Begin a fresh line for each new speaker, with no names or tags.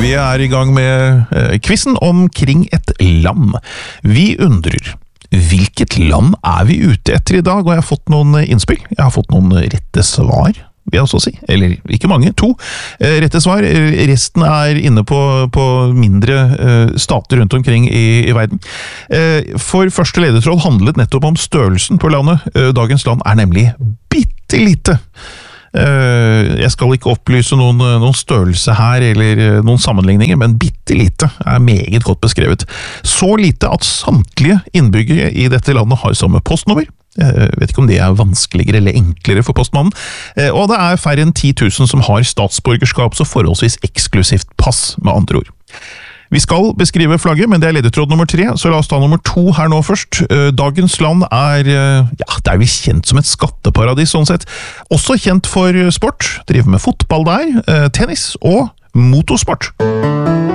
Vi I gang med quizen omkring et land. Vi undrer, hvilket land vi ute etter I dag? Og jeg har fått noen innspill, jeg har fått noen rette svar, vil jeg også si. Eller ikke mange, 2 rette svar. Resten inne på mindre stater rundt omkring I verden. For første ledetråd handlet nettopp om størrelsen på landet. Dagens land nemlig bittelite. Jeg skal ikke opplyse noen størrelse her eller noen sammenligninger, men bittelite meget godt beskrevet. Så lite at samtlige innbyggere I dette landet har samme postnummer. Jeg vet ikke om det vanskeligere eller enklere for postmannen. Og det færre enn 10 000 som har statsborgerskap, så forholdsvis eksklusivt pass, med andre ord. Vi skal beskrive flagget, men det ledetråd nummer 3, så la oss ta nummer 2 her nå først. Dagens land det vel kjent som et skatteparadis, sånn sett. Også kjent for sport, driver med fotball der, tennis og motorsport.